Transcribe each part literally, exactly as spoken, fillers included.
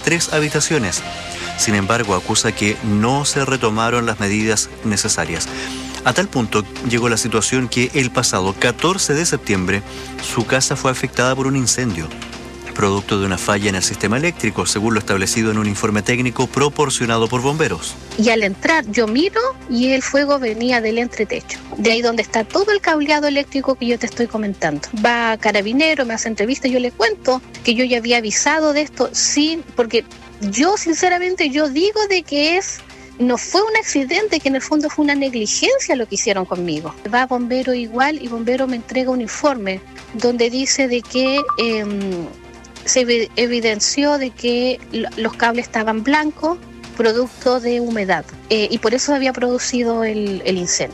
tres habitaciones. Sin embargo, acusa que no se retomaron las medidas necesarias. A tal punto llegó la situación que el pasado catorce de septiembre su casa fue afectada por un incendio, producto de una falla en el sistema eléctrico, según lo establecido en un informe técnico proporcionado por bomberos. Y al entrar yo miro y el fuego venía del entretecho, de ahí donde está todo el cableado eléctrico que yo te estoy comentando. Va Carabinero, me hace entrevista, yo le cuento que yo ya había avisado de esto, sin, porque yo sinceramente yo digo de que es... no fue un accidente, que en el fondo fue una negligencia lo que hicieron conmigo. Va Bombero igual y Bombero me entrega un informe donde dice de que eh, se evidenció de que los cables estaban blancos, producto de humedad, eh, y por eso había producido el, el incendio.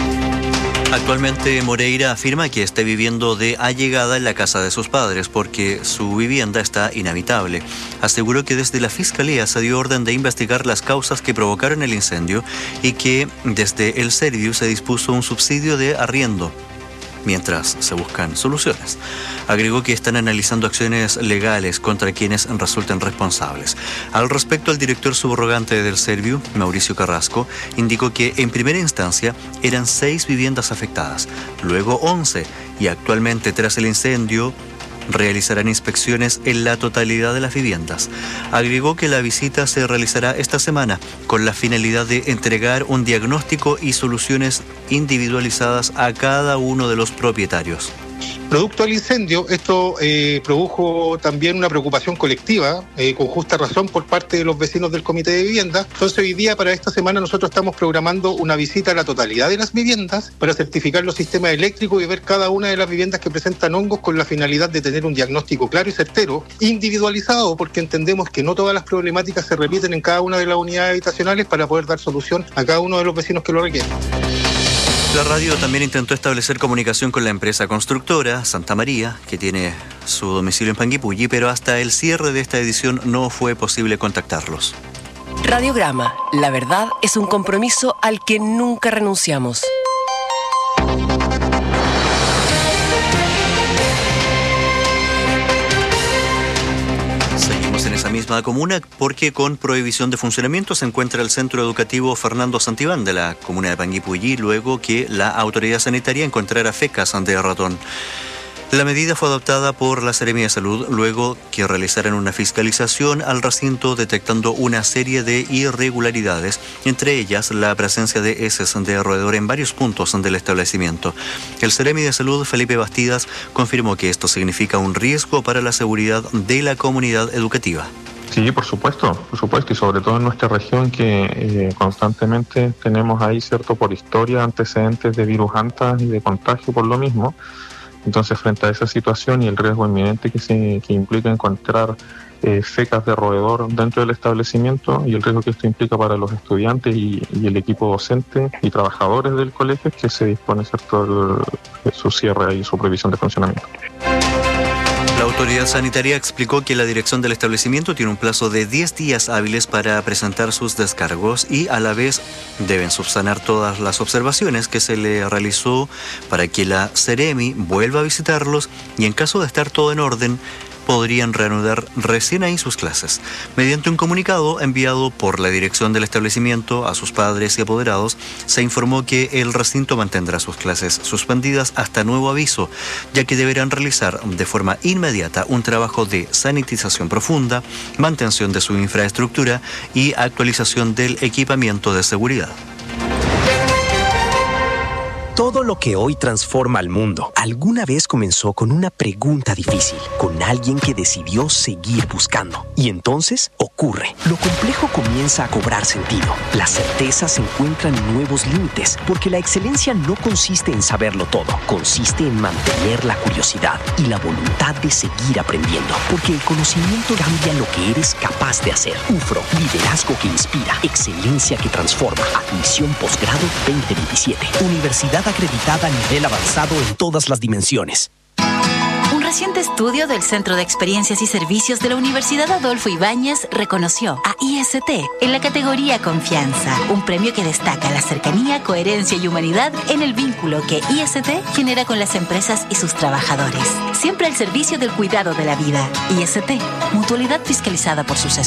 Actualmente Moreira afirma que está viviendo de allegada en la casa de sus padres porque su vivienda está inhabitable. Aseguró que desde la Fiscalía se dio orden de investigar las causas que provocaron el incendio y que desde el Serviu se dispuso un subsidio de arriendo mientras se buscan soluciones. Agregó que están analizando acciones legales contra quienes resulten responsables. Al respecto, el director subrogante del Serviu, Mauricio Carrasco, indicó que en primera instancia eran seis viviendas afectadas, luego once, y actualmente tras el incendio realizarán inspecciones en la totalidad de las viviendas. Agregó que la visita se realizará esta semana con la finalidad de entregar un diagnóstico y soluciones individualizadas a cada uno de los propietarios. Producto del incendio, esto eh, produjo también una preocupación colectiva, eh, con justa razón por parte de los vecinos del Comité de Vivienda. Entonces hoy día, para esta semana, nosotros estamos programando una visita a la totalidad de las viviendas para certificar los sistemas eléctricos y ver cada una de las viviendas que presentan hongos con la finalidad de tener un diagnóstico claro y certero, individualizado, porque entendemos que no todas las problemáticas se repiten en cada una de las unidades habitacionales para poder dar solución a cada uno de los vecinos que lo requieren. La radio también intentó establecer comunicación con la empresa constructora Santa María, que tiene su domicilio en Panguipulli, pero hasta el cierre de esta edición no fue posible contactarlos. Radiograma, la verdad es un compromiso al que nunca renunciamos. En esa misma comuna, porque con prohibición de funcionamiento se encuentra el Centro Educativo Fernando Santibán de la comuna de Panguipulli, luego que la autoridad sanitaria encontrara fecas de ratón. La medida fue adoptada por la Seremia de Salud luego que realizaran una fiscalización al recinto detectando una serie de irregularidades, entre ellas la presencia de heces de roedor en varios puntos del establecimiento. El Seremia de Salud, Felipe Bastidas, confirmó que esto significa un riesgo para la seguridad de la comunidad educativa. Sí, por supuesto, por supuesto, y sobre todo en nuestra región que eh, constantemente tenemos ahí, cierto, por historia, antecedentes de virus antas y de contagio por lo mismo. Entonces, frente a esa situación y el riesgo inminente que, se, que implica encontrar eh, fecas de roedor dentro del establecimiento y el riesgo que esto implica para los estudiantes y, y el equipo docente y trabajadores del colegio, es que se dispone, ¿cierto?, el, su cierre y su previsión de funcionamiento. La autoridad sanitaria explicó que la dirección del establecimiento tiene un plazo de diez días hábiles para presentar sus descargos y a la vez deben subsanar todas las observaciones que se le realizó para que la Seremi vuelva a visitarlos y en caso de estar todo en orden, podrían reanudar recién ahí sus clases. Mediante un comunicado enviado por la dirección del establecimiento a sus padres y apoderados, se informó que el recinto mantendrá sus clases suspendidas hasta nuevo aviso, ya que deberán realizar de forma inmediata un trabajo de sanitización profunda, mantención de su infraestructura y actualización del equipamiento de seguridad. Todo lo que hoy transforma al mundo alguna vez comenzó con una pregunta difícil, con alguien que decidió seguir buscando. Y entonces ocurre. Lo complejo comienza a cobrar sentido. Las certezas encuentran nuevos límites, porque la excelencia no consiste en saberlo todo, consiste en mantener la curiosidad y la voluntad de seguir aprendiendo, porque el conocimiento cambia lo que eres capaz de hacer. UFRO, liderazgo que inspira, excelencia que transforma. Admisión posgrado veinte veintisiete. Universidad acreditada a nivel avanzado en todas las dimensiones. Un reciente estudio del Centro de Experiencias y Servicios de la Universidad Adolfo Ibáñez reconoció a I S T en la categoría Confianza, un premio que destaca la cercanía, coherencia y humanidad en el vínculo que I S T genera con las empresas y sus trabajadores. Siempre al servicio del cuidado de la vida. I S T, mutualidad fiscalizada por sus